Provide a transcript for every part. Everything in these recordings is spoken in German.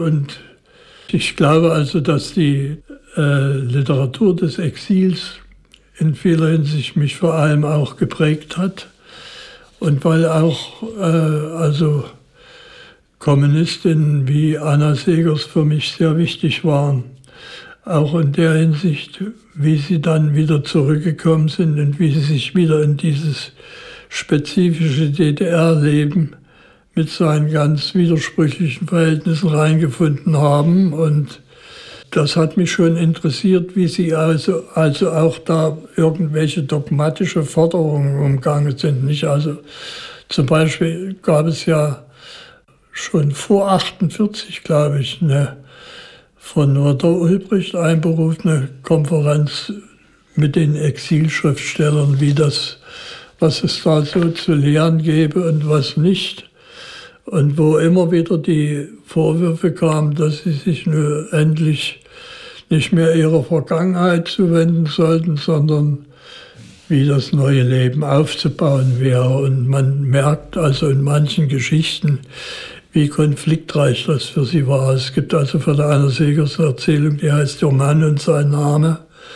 Und ich glaube also, dass die Literatur des Exils in vieler Hinsicht mich vor allem auch geprägt hat. Und weil auch also Kommunistinnen wie Anna Segers für mich sehr wichtig waren. Auch in der Hinsicht, wie sie dann wieder zurückgekommen sind und wie sie sich wieder in dieses spezifische DDR-Leben mit seinen ganz widersprüchlichen Verhältnissen reingefunden haben. Und das hat mich schon interessiert, wie sie also auch da irgendwelche dogmatische Forderungen umgangen sind. Nicht? Also zum Beispiel gab es ja schon vor 1948, glaube ich, eine von Walter Ulbricht einberufene Konferenz mit den Exilschriftstellern, was es da so zu lehren gäbe und was nicht. Und wo immer wieder die Vorwürfe kamen, dass sie sich nur endlich nicht mehr ihrer Vergangenheit zuwenden sollten, sondern wie das neue Leben aufzubauen wäre. Und man merkt also in manchen Geschichten, wie konfliktreich das für sie war. Es gibt also von der Anna Segers Erzählung, die heißt Der Mann und sein Name,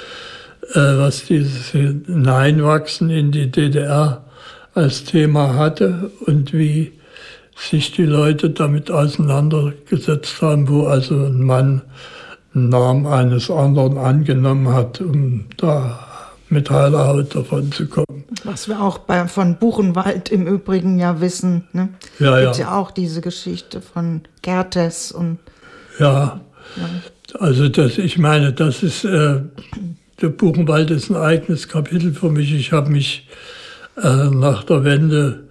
was dieses Hineinwachsen in die DDR als Thema hatte und wie sich die Leute damit auseinandergesetzt haben, wo also ein Mann einen Namen eines anderen angenommen hat, um da mit heiler Haut davon zu kommen. Was wir auch von Buchenwald im Übrigen ja wissen. Ne? Ja, gibt ja auch diese Geschichte von Kertész und ja. Also ich meine, das ist der Buchenwald ist ein eigenes Kapitel für mich. Ich habe mich nach der Wende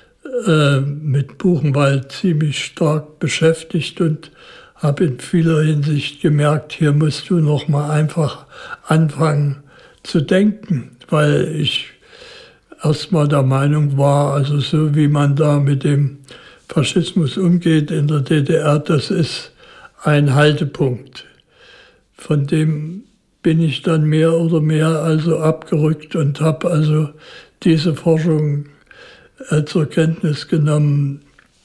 mit Buchenwald ziemlich stark beschäftigt und habe in vieler Hinsicht gemerkt, hier musst du noch mal einfach anfangen zu denken, weil ich erstmal der Meinung war, also so wie man da mit dem Faschismus umgeht in der DDR, das ist ein Haltepunkt. Von dem bin ich dann mehr oder mehr also abgerückt und habe also diese Forschung zur Kenntnis genommen,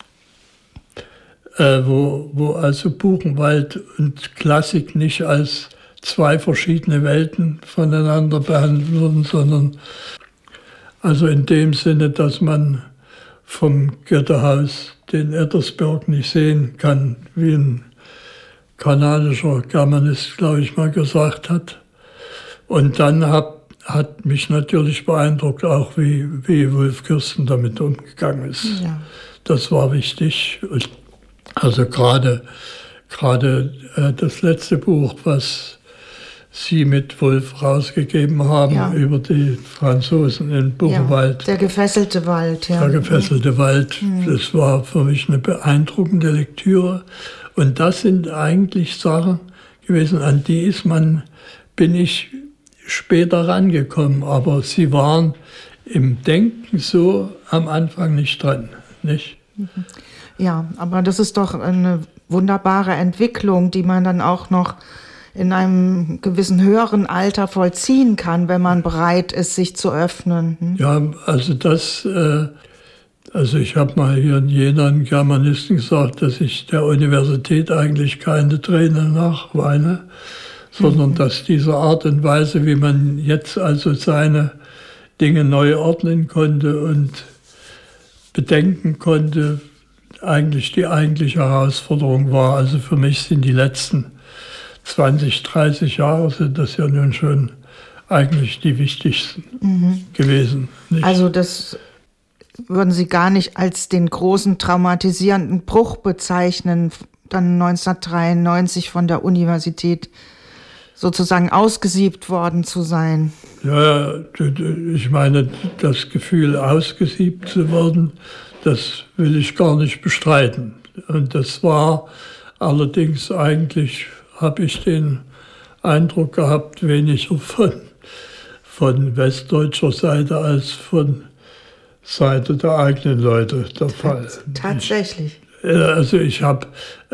wo also Buchenwald und Klassik nicht als zwei verschiedene Welten voneinander behandelt wurden, sondern also in dem Sinne, dass man vom Goethehaus den Ettersberg nicht sehen kann, wie ein kanadischer Germanist, glaube ich, mal gesagt hat. Und dann hat mich natürlich beeindruckt auch, wie Wolf Kirsten damit umgegangen ist. Ja. Das war wichtig. Und also gerade das letzte Buch, was Sie mit Wolf rausgegeben haben, über die Franzosen in Buchenwald. Der gefesselte Wald, ja. Der gefesselte Wald, das war für mich eine beeindruckende Lektüre. Und das sind eigentlich Sachen gewesen, an die bin ich später rangekommen. Aber sie waren im Denken so am Anfang nicht dran, nicht? Ja, aber das ist doch eine wunderbare Entwicklung, die man dann auch noch in einem gewissen höheren Alter vollziehen kann, wenn man bereit ist, sich zu öffnen. Ja, also ich habe mal hier in Jena einen Germanisten gesagt, dass ich der Universität eigentlich keine Tränen nachweine, sondern dass diese Art und Weise, wie man jetzt also seine Dinge neu ordnen konnte und bedenken konnte, eigentlich die eigentliche Herausforderung war. Also für mich sind die letzten 20, 30 Jahre sind das ja nun schon eigentlich die wichtigsten gewesen. Nicht? Also das würden Sie gar nicht als den großen traumatisierenden Bruch bezeichnen, dann 1993 von der Universität sozusagen ausgesiebt worden zu sein? Ja, ich meine, das Gefühl, ausgesiebt zu werden, das will ich gar nicht bestreiten. Und das war allerdings eigentlich, habe ich den Eindruck gehabt, weniger von westdeutscher Seite als von Seite der eigenen Leute der Fall. Tatsächlich. Also ich habe,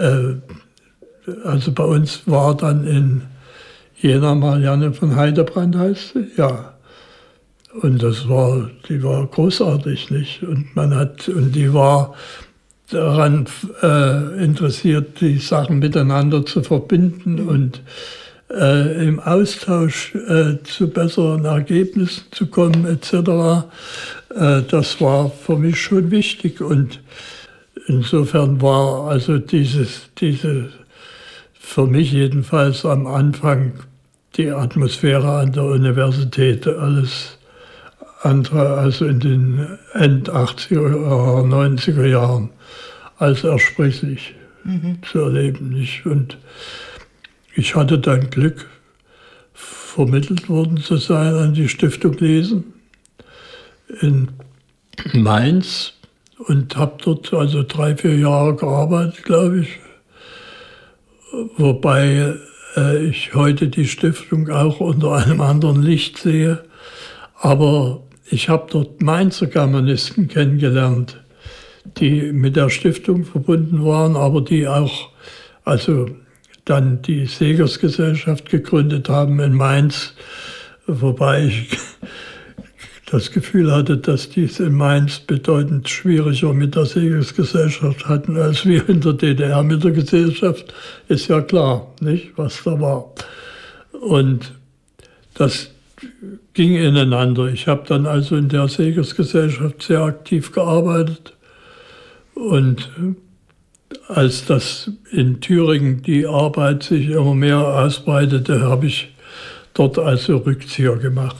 also bei uns war dann in Jena Marianne von Heidebrand, heißt sie, ja. Und die war großartig, nicht? Und die war daran interessiert, die Sachen miteinander zu verbinden und im Austausch zu besseren Ergebnissen zu kommen etc. Das war für mich schon wichtig und insofern war also diese für mich jedenfalls am Anfang die Atmosphäre an der Universität alles andere als in den End 80er oder 90er Jahren als ersprechlich zu erleben. Nicht? Und ich hatte dann Glück, vermittelt worden zu sein an die Stiftung Lesen in Mainz und habe dort also 3-4 Jahre gearbeitet, glaube ich. Wobei ich heute die Stiftung auch unter einem anderen Licht sehe. Aber ich habe dort Mainzer Germanisten kennengelernt, die mit der Stiftung verbunden waren, aber die auch also dann die Segersgesellschaft gegründet haben in Mainz, wobei ich das Gefühl hatte, dass die es in Mainz bedeutend schwieriger mit der Segersgesellschaft hatten, als wir in der DDR mit der Gesellschaft. Ist ja klar, nicht, was da war. Und das ging ineinander. Ich habe dann also in der Segersgesellschaft sehr aktiv gearbeitet. Und als das in Thüringen die Arbeit sich immer mehr ausbreitete, habe ich dort also Rückzieher gemacht.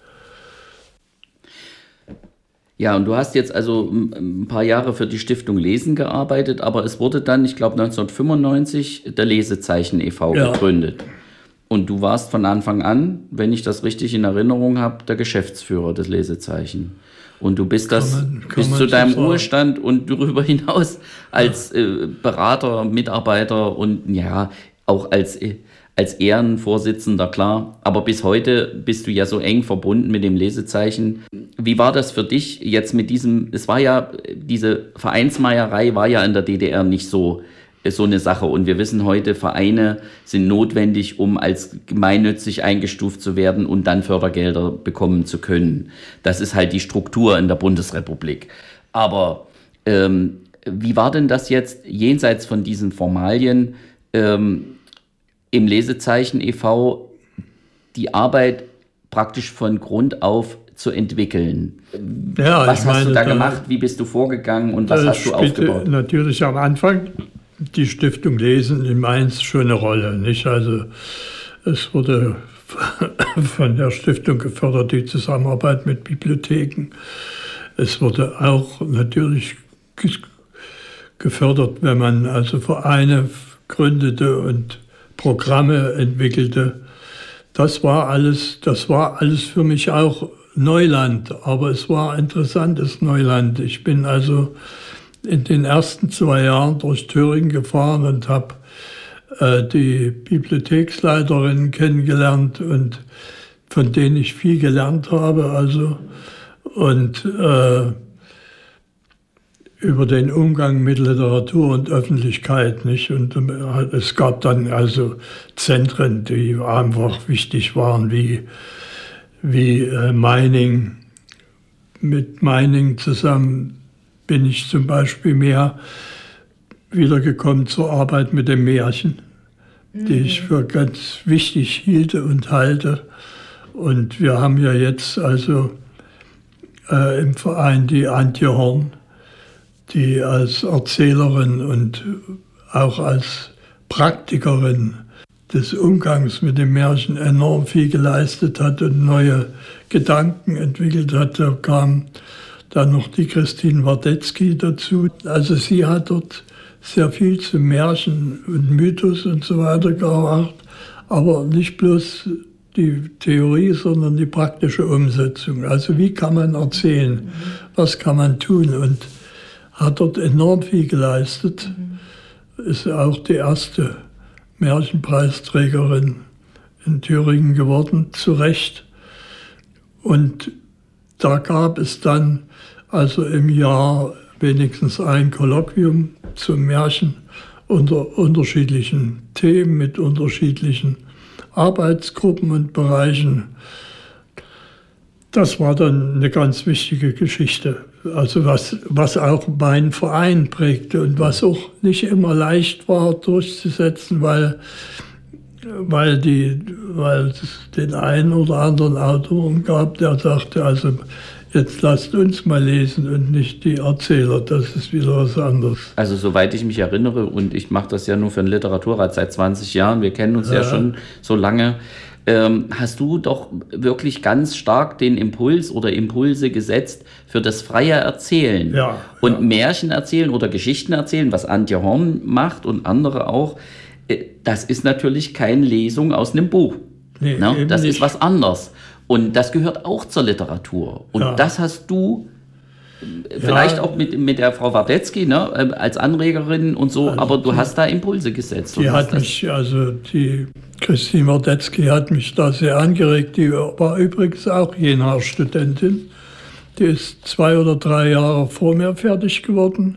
Ja, und du hast jetzt also ein paar Jahre für die Stiftung Lesen gearbeitet, aber es wurde dann, ich glaube 1995, der Lesezeichen e.V. gegründet. Und du warst von Anfang an, wenn ich das richtig in Erinnerung habe, der Geschäftsführer des Lesezeichen. Und du bist bis zu deinem Ruhestand und darüber hinaus als Berater, Mitarbeiter und ja, auch als Ehrenvorsitzender, klar. Aber bis heute bist du ja so eng verbunden mit dem Lesezeichen. Wie war das für dich jetzt mit diesem, es war ja, diese Vereinsmeierei war ja in der DDR nicht so eine Sache. Und wir wissen heute, Vereine sind notwendig, um als gemeinnützig eingestuft zu werden und dann Fördergelder bekommen zu können. Das ist halt die Struktur in der Bundesrepublik. Aber wie war denn das jetzt jenseits von diesen Formalien im Lesezeichen e.V. die Arbeit praktisch von Grund auf zu entwickeln? Ja, was hast du da gemacht? Wie bist du vorgegangen und was hast du aufgebaut? Natürlich am Anfang die Stiftung Lesen in Mainz schon eine Rolle, nicht? Also es wurde von der Stiftung gefördert, die Zusammenarbeit mit Bibliotheken. Es wurde auch natürlich gefördert, wenn man also Vereine gründete und Programme entwickelte. Das war alles für mich auch Neuland, aber es war interessantes Neuland. Ich bin also in den ersten 2 Jahren durch Thüringen gefahren und habe die Bibliotheksleiterinnen kennengelernt und von denen ich viel gelernt habe. Also und über den Umgang mit Literatur und Öffentlichkeit, nicht? Und es gab dann also Zentren, die einfach wichtig waren, wie Meining. Mit Meining zusammen bin ich zum Beispiel mehr wiedergekommen zur Arbeit mit dem Märchen, die ich für ganz wichtig hielte und halte. Und wir haben ja jetzt also im Verein die Antje Horn, die als Erzählerin und auch als Praktikerin des Umgangs mit dem Märchen enorm viel geleistet hat und neue Gedanken entwickelt hat. Da kam dann noch die Christine Wardetzky dazu. Also sie hat dort sehr viel zu Märchen und Mythos und so weiter gemacht, aber nicht bloß die Theorie, sondern die praktische Umsetzung. Also wie kann man erzählen, was kann man tun, und hat dort enorm viel geleistet. Ist auch die erste Märchenpreisträgerin in Thüringen geworden, zu Recht. Und da gab es dann also im Jahr wenigstens ein Kolloquium zum Märchen unter unterschiedlichen Themen mit unterschiedlichen Arbeitsgruppen und Bereichen. Das war dann eine ganz wichtige Geschichte Also was auch meinen Verein prägte und was auch nicht immer leicht war durchzusetzen, weil es den einen oder anderen Autoren gab, der sagte, also jetzt lasst uns mal lesen und nicht die Erzähler, das ist wieder was anderes. Also soweit ich mich erinnere, und ich mache das ja nur für den Literaturrat seit 20 Jahren, wir kennen uns ja schon so lange, hast du doch wirklich ganz stark den Impuls oder Impulse gesetzt für das freie Erzählen. Ja, und Märchen erzählen oder Geschichten erzählen, was Antje Horn macht und andere auch, das ist natürlich keine Lesung aus einem Buch. Nee, ne? Das nicht. ist was anderes. Und das gehört auch zur Literatur. Und das hast du vielleicht auch mit der Frau Wardetzky, ne, als Anregerin und so, also aber du hast da Impulse gesetzt. Die Christine Wardetzky hat mich da sehr angeregt. Die war übrigens auch Jena-Studentin. Die ist 2 oder 3 Jahre vor mir fertig geworden.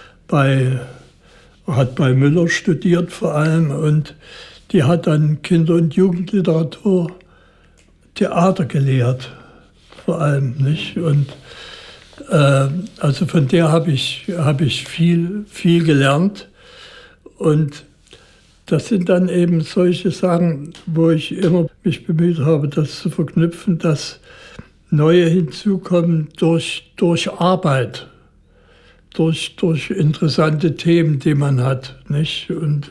Hat bei Müller studiert vor allem und die hat dann Kinder- und Jugendliteratur, Theater gelehrt vor allem, nicht? Und also von der habe ich viel gelernt und das sind dann eben solche Sachen, wo ich immer mich bemüht habe, das zu verknüpfen, dass neue hinzukommen durch Arbeit, durch interessante Themen, die man hat, nicht? Und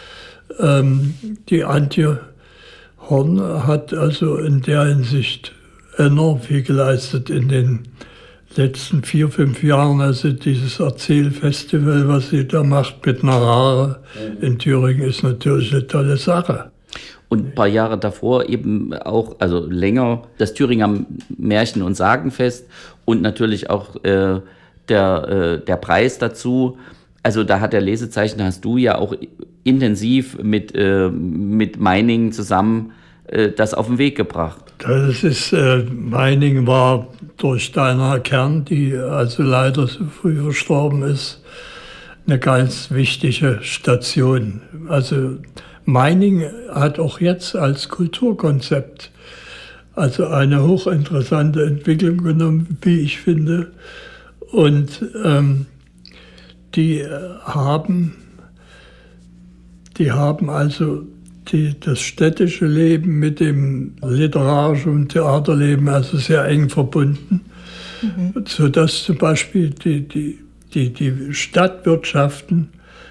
die Antje Horn hat also in der Hinsicht enorm viel geleistet in den letzten 4, 5 Jahren. Also dieses Erzählfestival, was sie da macht mit Narare in Thüringen, ist natürlich eine tolle Sache. Und ein paar Jahre davor eben auch, also länger, das Thüringer Märchen- und Sagenfest und natürlich auch der Preis dazu. Also da hat der Lesezeichen, hast du ja auch intensiv mit Meiningen zusammen das auf den Weg gebracht. Das ist, Meiningen war durch Steinhard Kern, die also leider so früh verstorben ist, eine ganz wichtige Station. Also Meiningen hat auch jetzt als Kulturkonzept also eine hochinteressante Entwicklung genommen, wie ich finde. Und die haben also das städtische Leben mit dem literarischen und Theaterleben also sehr eng verbunden, sodass zum Beispiel die Stadtwirtschaften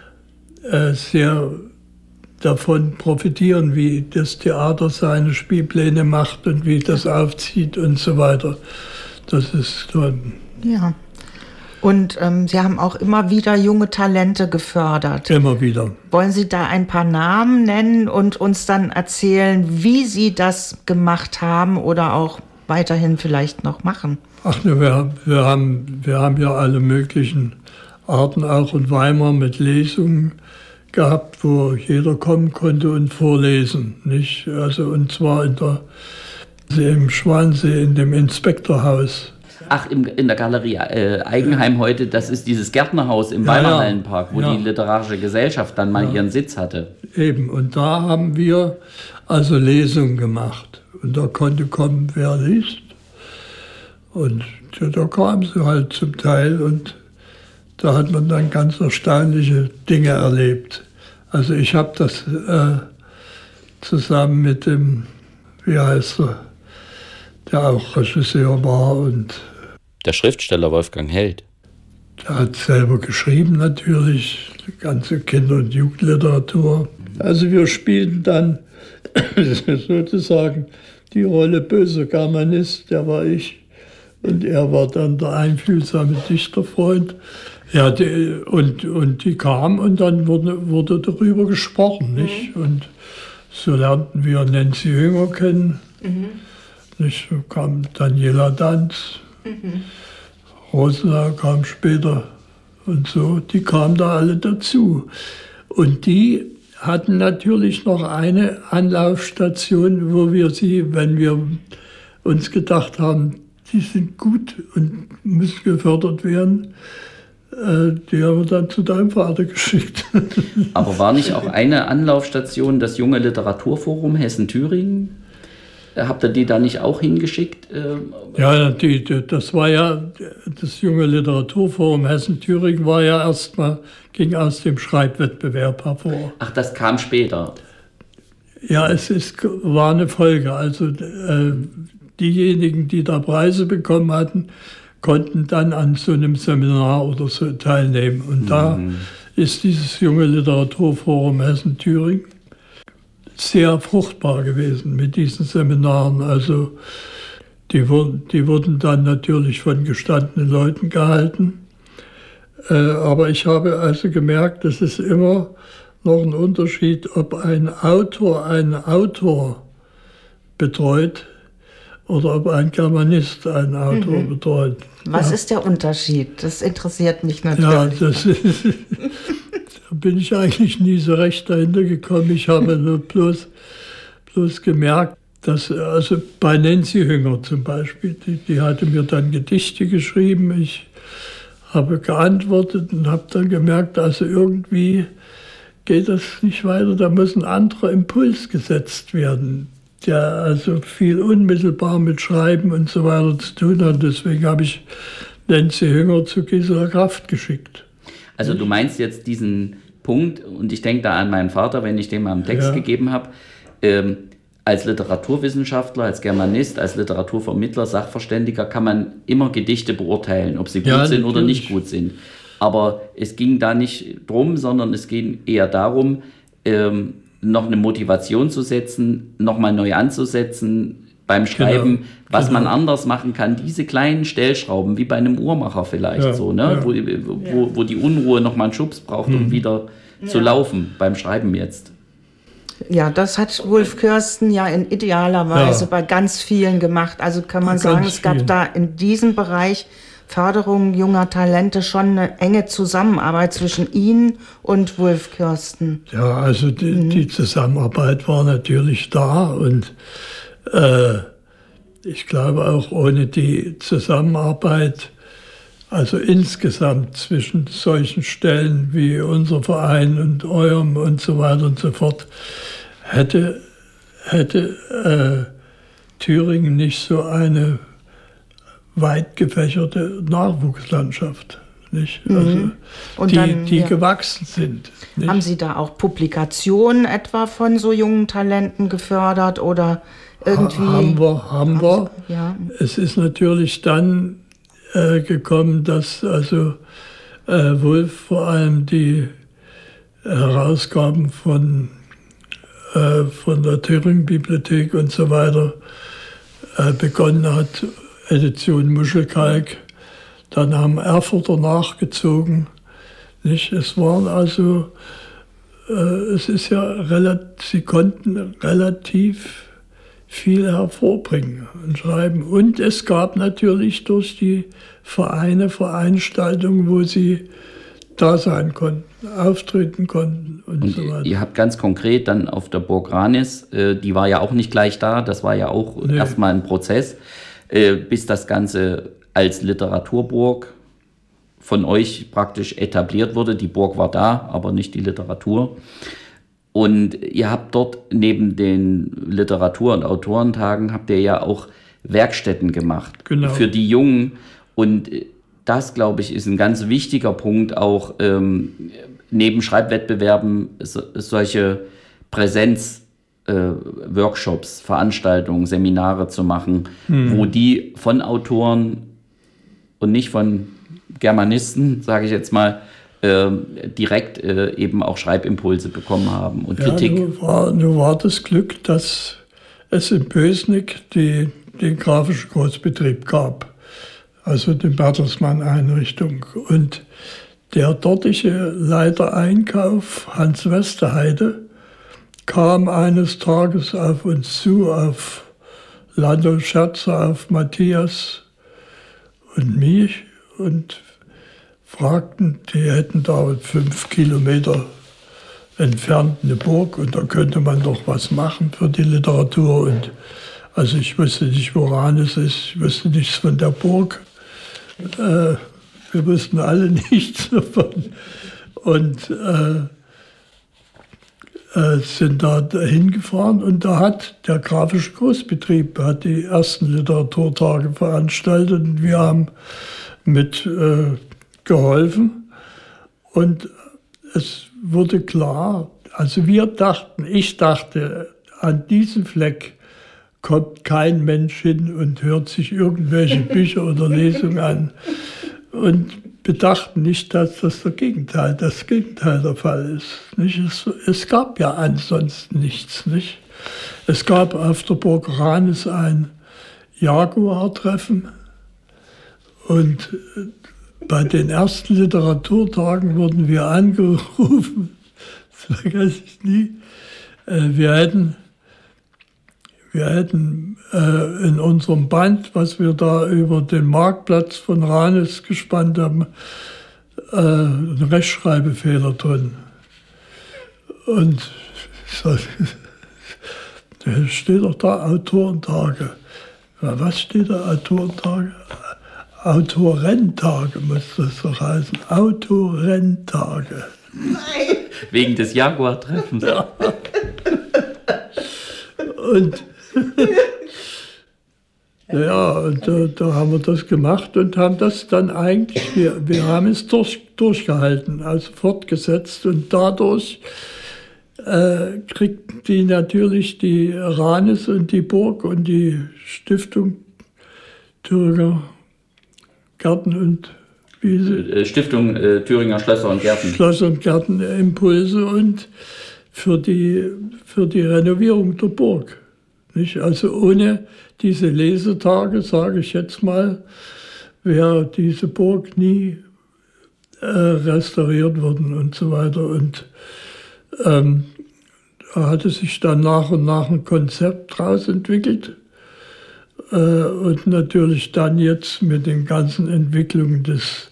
sehr davon profitieren, wie das Theater seine Spielpläne macht und wie das aufzieht und so weiter. Das ist so. Ja. Und Sie haben auch immer wieder junge Talente gefördert. Immer wieder. Wollen Sie da ein paar Namen nennen und uns dann erzählen, wie Sie das gemacht haben oder auch weiterhin vielleicht noch machen? Ach ne, wir haben ja alle möglichen Arten auch in Weimar mit Lesungen gehabt, wo jeder kommen konnte und vorlesen, nicht? Also und zwar im Schwansee in dem Inspektorhaus. Ach, in der Galerie Eigenheim heute, das ist dieses Gärtnerhaus im Weimarhallenpark, wo die Literarische Gesellschaft dann mal ihren Sitz hatte. Eben, und da haben wir also Lesungen gemacht. Und da konnte kommen, wer liest. Und da kamen sie halt zum Teil und da hat man dann ganz erstaunliche Dinge erlebt. Also ich habe das zusammen mit dem, wie heißt er, der auch Regisseur war und der Schriftsteller Wolfgang Held. Der hat selber geschrieben natürlich, die ganze Kinder- und Jugendliteratur. Also wir spielten dann sozusagen die Rolle böser Germanist, der war ich. Und er war dann der einfühlsame Dichterfreund. Ja, die kamen und dann wurde darüber gesprochen, nicht? Und so lernten wir Nancy Jünger kennen. Nicht? So kam Daniela Danz. Rosenau kam später und so, die kamen da alle dazu. Und die hatten natürlich noch eine Anlaufstation, wo wir sie, wenn wir uns gedacht haben, die sind gut und müssen gefördert werden, die haben wir dann zu deinem Vater geschickt. Aber war nicht auch eine Anlaufstation das Junge Literaturforum Hessen-Thüringen? Habt ihr die da nicht auch hingeschickt? Ja, das war ja, das junge Literaturforum Hessen-Thüringen war ja erstmal, ging aus dem Schreibwettbewerb hervor. Ach, das kam später. Ja, war eine Folge. Also diejenigen, die da Preise bekommen hatten, konnten dann an so einem Seminar oder so teilnehmen. Und da ist dieses junge Literaturforum Hessen-Thüringen sehr fruchtbar gewesen mit diesen Seminaren. Also die wurden dann natürlich von gestandenen Leuten gehalten. Aber ich habe also gemerkt, dass es immer noch ein Unterschied, ob ein Autor einen Autor betreut oder ob ein Germanist einen Autor betreut. Was ist der Unterschied? Das interessiert mich natürlich. Ja, da bin ich eigentlich nie so recht dahinter gekommen. Ich habe nur bloß gemerkt, dass also bei Nancy Hünger zum Beispiel, die hatte mir dann Gedichte geschrieben. Ich habe geantwortet und habe dann gemerkt, also irgendwie geht das nicht weiter. Da muss ein anderer Impuls gesetzt werden, der also viel unmittelbar mit Schreiben und so weiter zu tun hat. Deswegen habe ich Nancy Hünger zu Gisela Kraft geschickt. Also du meinst jetzt diesen Punkt, und ich denke da an meinen Vater, wenn ich dem mal einen Text gegeben habe, als Literaturwissenschaftler, als Germanist, als Literaturvermittler, Sachverständiger kann man immer Gedichte beurteilen, ob sie gut sind oder nicht gut sind. Aber es ging da nicht drum, sondern es ging eher darum, noch eine Motivation zu setzen, nochmal neu anzusetzen beim Schreiben, was man anders machen kann. Diese kleinen Stellschrauben, wie bei einem Uhrmacher vielleicht, wo die Unruhe nochmal einen Schubs braucht, um wieder zu laufen beim Schreiben jetzt. Ja, das hat Wulf Kirsten ja in idealer Weise bei ganz vielen gemacht. Also kann man sagen, es gab da in diesem Bereich Förderung junger Talente schon eine enge Zusammenarbeit zwischen Ihnen und Wulf Kirsten. Ja, also die Zusammenarbeit war natürlich da und ich glaube auch ohne die Zusammenarbeit, also insgesamt zwischen solchen Stellen wie unser Verein und eurem und so weiter und so fort, hätte Thüringen nicht so eine weit gefächerte Nachwuchslandschaft, nicht? Also, und die gewachsen sind. Nicht? Haben Sie da auch Publikationen etwa von so jungen Talenten gefördert oder irgendwie? Haben wir. Ja. Es ist natürlich dann gekommen, dass also Wulf vor allem die Herausgaben von der Thüringen-Bibliothek und so weiter begonnen hat, Edition Muschelkalk. Dann haben Erfurter nachgezogen. Nicht? Es waren also, es ist ja sie konnten relativ viel hervorbringen und schreiben. Und es gab natürlich durch die Vereine Veranstaltungen, wo sie da sein konnten, auftreten konnten und so weiter. Ihr habt ganz konkret dann auf der Burg Ranis, die war ja auch nicht gleich da, das war ja auch erstmal ein Prozess, bis das Ganze als Literaturburg von euch praktisch etabliert wurde. Die Burg war da, aber nicht die Literatur. Und ihr habt dort neben den Literatur- und Autorentagen habt ihr ja auch Werkstätten gemacht für die Jungen. Und das, glaube ich, ist ein ganz wichtiger Punkt, auch neben Schreibwettbewerben solche Präsenz-Workshops, Veranstaltungen, Seminare zu machen, wo die von Autoren und nicht von Germanisten, sage ich jetzt mal, direkt eben auch Schreibimpulse bekommen haben und Kritik. Nun war das Glück, dass es in Pößnig den grafischen Großbetrieb gab, also die Bertelsmann-Einrichtung. Und der dortige Leiter Einkauf, Hans Westerheide, kam eines Tages auf uns zu, auf Lando Scherzer, auf Matthias und mich und fragten, die hätten da 5 Kilometer entfernt eine Burg und da könnte man doch was machen für die Literatur. Und also ich wusste nicht, woran es ist, ich wusste nichts von der Burg. Wir wussten alle nichts davon. Und sind da hingefahren und da hat der grafische Großbetrieb hat die ersten Literaturtage veranstaltet und wir haben mit geholfen und es wurde klar, also ich dachte, an diesem Fleck kommt kein Mensch hin und hört sich irgendwelche Bücher oder Lesungen an und bedachten nicht, dass das Gegenteil der Fall ist. Nicht? Es gab ja ansonsten nichts. Nicht? Es gab auf der Burg Ranis ein Jaguar-Treffen und bei den ersten Literaturtagen wurden wir angerufen, das vergesse ich nie, wir hätten in unserem Band, was wir da über den Marktplatz von Ranis gespannt haben, einen Rechtschreibfehler drin. Und da steht doch da Autorentage. Ja, was steht da Autorentage? Autorentage muss das doch heißen. Autorentage. Nein. Wegen des Jaguar-Treffens. Ja. Und ja, und da haben wir das gemacht und haben das dann eigentlich, wir haben es durchgehalten, also fortgesetzt und dadurch kriegten die natürlich die Ranis und die Burg und die Stiftung Thüringer Gärten und Wiese. Stiftung Thüringer Schlösser und Gärten. Schlösser und Gärten Impulse und für die Renovierung der Burg. Nicht? Also ohne diese Lesetage, sage ich jetzt mal, wäre diese Burg nie restauriert worden und so weiter. Und da hatte sich dann nach und nach ein Konzept daraus entwickelt. Und natürlich dann jetzt mit den ganzen Entwicklungen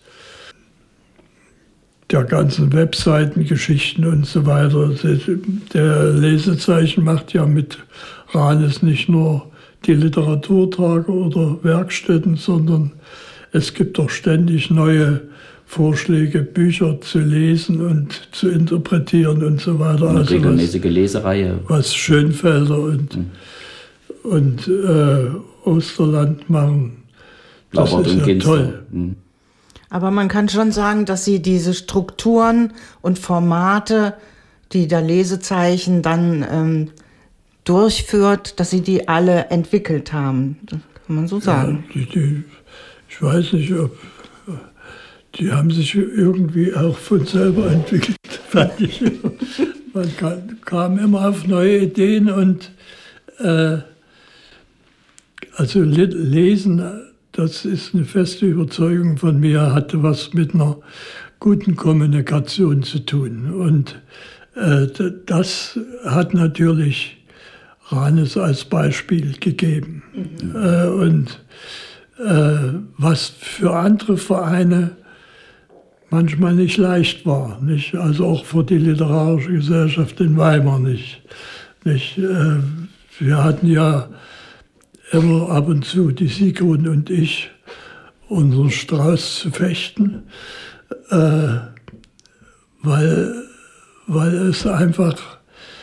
der ganzen Webseitengeschichten und so weiter. Der Lesezeichen macht ja mit Ranis nicht nur die Literaturtage oder Werkstätten, sondern es gibt auch ständig neue Vorschläge, Bücher zu lesen und zu interpretieren und so weiter. Eine regelmäßige Lesereihe. Was Schönfelder und Osterland machen. Das ist ja toll. Aber man kann schon sagen, dass Sie diese Strukturen und Formate, die der Lesezeichen dann durchführt, dass Sie die alle entwickelt haben. Das kann man so sagen. Ja, ich weiß nicht, ob die haben sich irgendwie auch von selber entwickelt. Man kam immer auf neue Ideen und also Lesen, das ist eine feste Überzeugung von mir, hatte was mit einer guten Kommunikation zu tun. Und das hat natürlich Ranis als Beispiel gegeben. Und was für andere Vereine manchmal nicht leicht war, nicht? Also auch für die Literarische Gesellschaft in Weimar nicht. Wir hatten ja immer ab und zu, die Sigrun und ich, unseren Strauß zu fechten, weil es einfach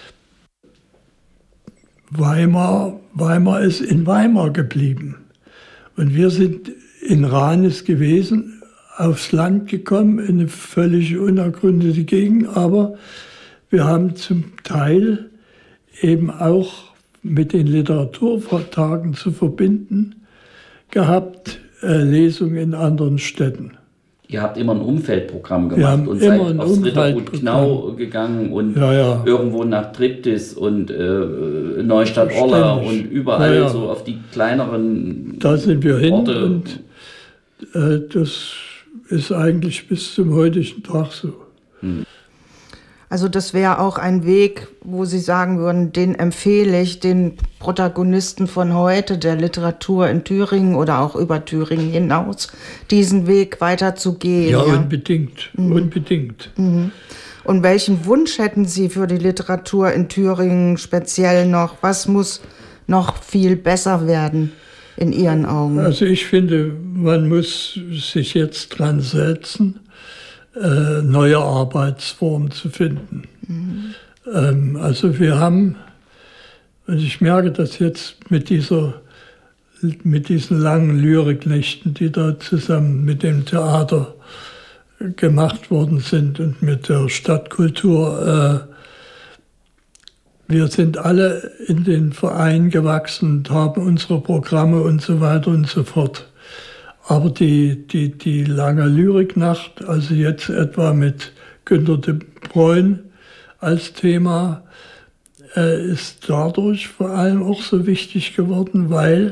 Weimar ist in Weimar geblieben. Und wir sind in Ranis gewesen, aufs Land gekommen, in eine völlig unergründete Gegend, aber wir haben zum Teil eben auch mit den Literaturtagen zu verbinden gehabt, Lesungen in anderen Städten. Ihr habt immer ein Umfeldprogramm gemacht und seid aufs Rittergut Knau gegangen und irgendwo nach Triptis und Neustadt-Orla und überall so auf die kleineren Da sind wir hin Orte. Und das ist eigentlich bis zum heutigen Tag so. Also das wäre auch ein Weg, wo Sie sagen würden, den empfehle ich den Protagonisten von heute, der Literatur in Thüringen oder auch über Thüringen hinaus, diesen Weg weiterzugehen. Ja, unbedingt, unbedingt. Und welchen Wunsch hätten Sie für die Literatur in Thüringen speziell noch? Was muss noch viel besser werden in Ihren Augen? Also ich finde, man muss sich jetzt dran setzen, neue Arbeitsformen zu finden. Also wir haben, und ich merke das jetzt mit diesen langen Lyriknächten, die da zusammen mit dem Theater gemacht worden sind und mit der Stadtkultur. Wir sind alle in den Verein gewachsen und haben unsere Programme und so weiter und so fort. Aber die lange Lyriknacht, also jetzt etwa mit Günter de Bruyne als Thema, ist dadurch vor allem auch so wichtig geworden, weil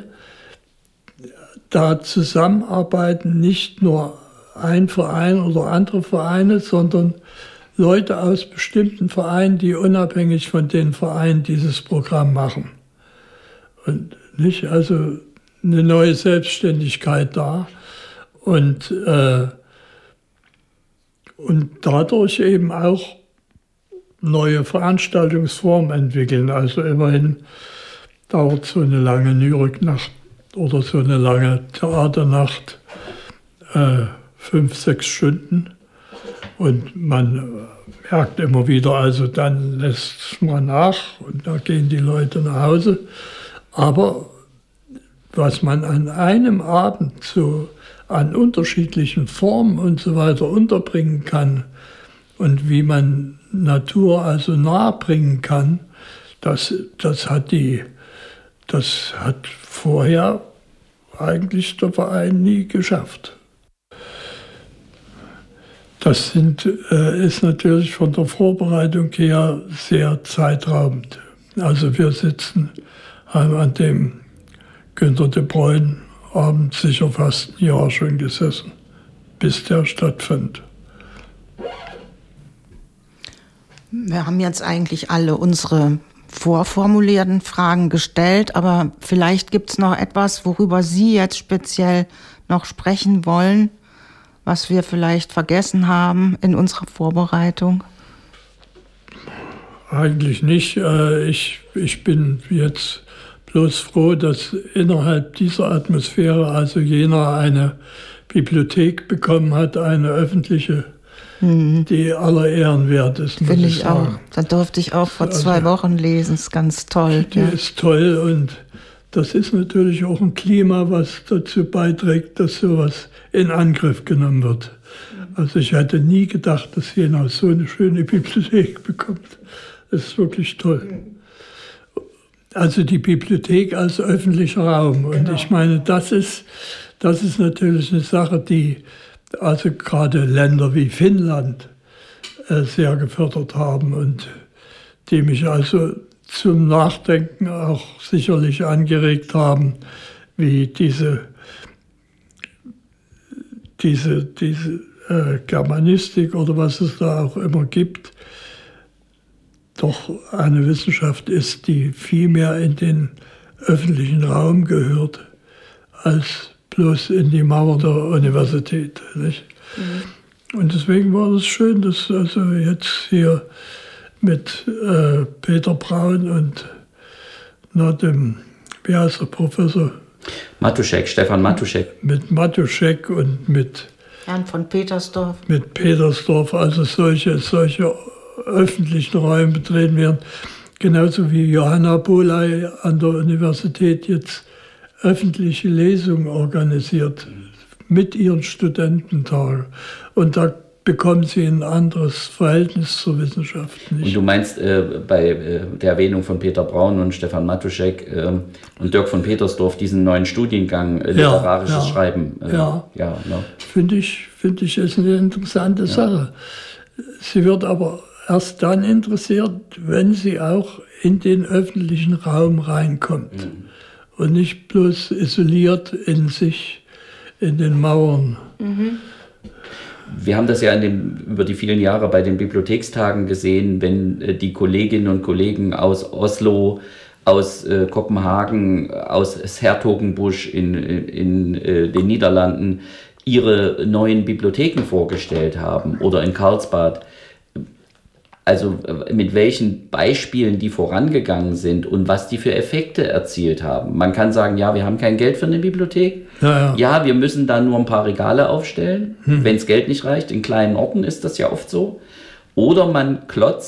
da zusammenarbeiten nicht nur ein Verein oder andere Vereine, sondern Leute aus bestimmten Vereinen, die unabhängig von den Vereinen dieses Programm machen. Und nicht also eine neue Selbstständigkeit da und dadurch eben auch neue Veranstaltungsformen entwickeln. Also immerhin dauert so eine lange Lyriknacht oder so eine lange Theaternacht 5, 6 Stunden. Und man merkt immer wieder, also dann lässt man nach und da gehen die Leute nach Hause. Aber was man an einem Abend so an unterschiedlichen Formen und so weiter unterbringen kann und wie man Natur also nahe bringen kann, das hat vorher eigentlich der Verein nie geschafft. Das ist natürlich von der Vorbereitung her sehr zeitraubend. Also wir haben an dem Günter de Bruyne Abend sicher fast ein Jahr schon gesessen, bis der stattfand. Wir haben jetzt eigentlich alle unsere vorformulierten Fragen gestellt, aber vielleicht gibt es noch etwas, worüber Sie jetzt speziell noch sprechen wollen, was wir vielleicht vergessen haben in unserer Vorbereitung? Eigentlich nicht. Ich bin jetzt bloß froh, dass innerhalb dieser Atmosphäre also Jena eine Bibliothek bekommen hat, eine öffentliche, die aller Ehren wert ist. Finde ich auch. Da durfte ich auch vor 2 Wochen lesen. Ist ganz toll. Die ist toll und das ist natürlich auch ein Klima, was dazu beiträgt, dass sowas in Angriff genommen wird. Also ich hätte nie gedacht, dass Jena so eine schöne Bibliothek bekommt. Das ist wirklich toll. Also die Bibliothek als öffentlicher Raum. Und ich meine, das ist natürlich eine Sache, die also gerade Länder wie Finnland sehr gefördert haben und die mich also zum Nachdenken auch sicherlich angeregt haben, wie diese Germanistik oder was es da auch immer gibt, doch eine Wissenschaft ist, die viel mehr in den öffentlichen Raum gehört, als bloß in die Mauer der Universität. Nicht? Und deswegen war es schön, dass also jetzt hier mit Peter Braun und dem, wie heißt der Professor? Matuschek, Stefan Matuschek. Mit Matuschek und mit Herrn von Petersdorf. Mit Petersdorf, also solche öffentlichen Räume betreten werden. Genauso wie Johanna Boley an der Universität jetzt öffentliche Lesungen organisiert mit ihren Studententagen. Und da bekommen sie ein anderes Verhältnis zur Wissenschaft. Nicht? Und du meinst bei der Erwähnung von Peter Braun und Stefan Matuschek und Dirk von Petersdorf diesen neuen Studiengang literarisches Schreiben. Finde ich ist eine interessante Sache. Sie wird aber erst dann interessiert, wenn sie auch in den öffentlichen Raum reinkommt und nicht bloß isoliert in sich, in den Mauern. Wir haben das ja über die vielen Jahre bei den Bibliothekstagen gesehen, wenn die Kolleginnen und Kollegen aus Oslo, aus Kopenhagen, aus 's-Hertogenbosch in den Niederlanden ihre neuen Bibliotheken vorgestellt haben oder in Karlsbad. Also mit welchen Beispielen die vorangegangen sind und was die für Effekte erzielt haben. Man kann sagen, ja, wir haben kein Geld für eine Bibliothek. Ja, wir müssen da nur ein paar Regale aufstellen, wenn das Geld nicht reicht. In kleinen Orten ist das ja oft so. Oder man klotzt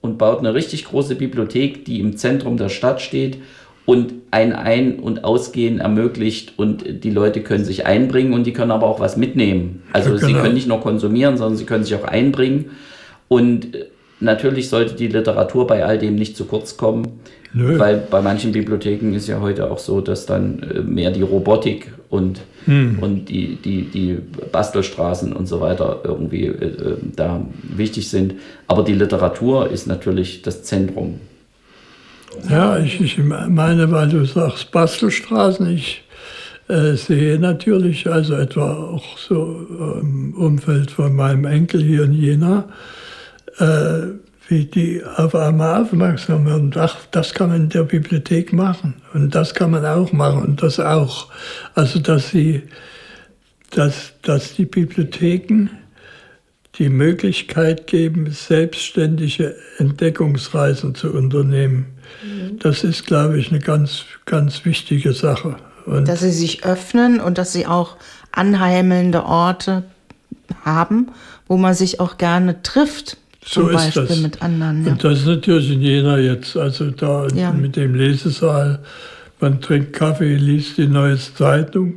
und baut eine richtig große Bibliothek, die im Zentrum der Stadt steht und ein Ein- und Ausgehen ermöglicht und die Leute können sich einbringen und die können aber auch was mitnehmen. Also ja, genau. Sie können nicht nur konsumieren, sondern sie können sich auch einbringen und natürlich sollte die Literatur bei all dem nicht zu kurz kommen, weil bei manchen Bibliotheken ist ja heute auch so, dass dann mehr die Robotik und die Bastelstraßen und so weiter irgendwie da wichtig sind. Aber die Literatur ist natürlich das Zentrum. Ja, ich meine, weil du sagst Bastelstraßen, ich sehe natürlich, also etwa auch so im Umfeld von meinem Enkel hier in Jena, wie die auf einmal aufmerksam werden. Ach, das kann man in der Bibliothek machen und das kann man auch machen und das auch. Also dass die Bibliotheken die Möglichkeit geben, selbstständige Entdeckungsreisen zu unternehmen. Das ist, glaube ich, eine ganz, ganz wichtige Sache. Und dass sie sich öffnen und dass sie auch anheimelnde Orte haben, wo man sich auch gerne trifft. So Zum ist Beispiel das. mit anderen. Ja. Und das ist natürlich in Jena jetzt, also da mit dem Lesesaal, man trinkt Kaffee, liest die Neue Zeitung.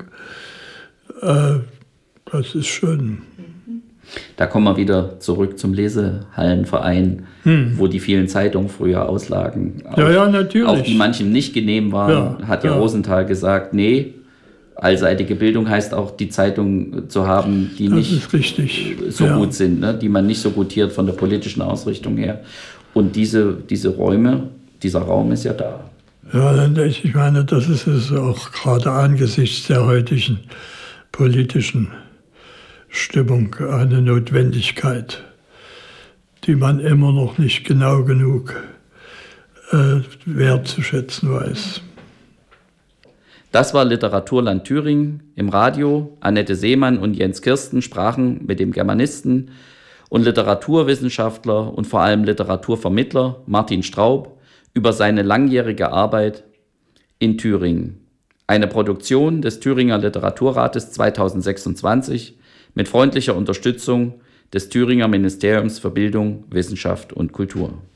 Das ist schön. Da kommen wir wieder zurück zum Lesehallenverein, wo die vielen Zeitungen früher auslagen. Ja, natürlich. Auch die manchen nicht genehm waren, hat ja Rosenthal gesagt, nee, allseitige Bildung heißt auch, die Zeitung zu haben, die das nicht ist richtig. so gut sind, ne? Die man nicht so gutiert von der politischen Ausrichtung her. Und diese Räume, dieser Raum ist ja da. Ja, ich meine, das ist es auch gerade angesichts der heutigen politischen Stimmung eine Notwendigkeit, die man immer noch nicht genau genug wertzuschätzen weiß. Das war Literaturland Thüringen im Radio. Annette Seemann und Jens Kirsten sprachen mit dem Germanisten und Literaturwissenschaftler und vor allem Literaturvermittler Martin Straub über seine langjährige Arbeit in Thüringen. Eine Produktion des Thüringer Literaturrates 2026 mit freundlicher Unterstützung des Thüringer Ministeriums für Bildung, Wissenschaft und Kultur.